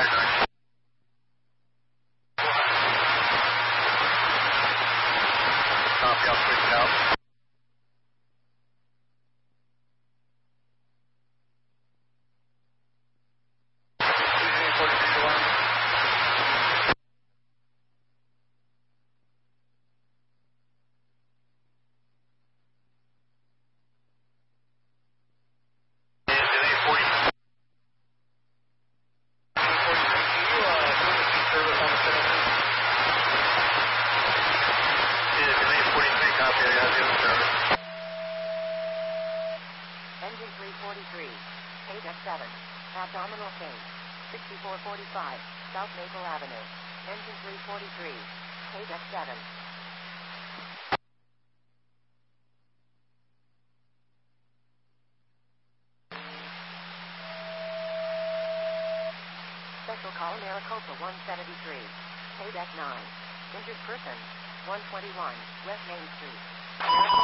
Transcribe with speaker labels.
Speaker 1: Copy, I'll switch it out.
Speaker 2: Engine 343, page F7, abdominal change, 6445, South Maple Avenue. Engine 343, page F7. Special call Maricopa 173, page F9. Injured person, 121, West Main Street.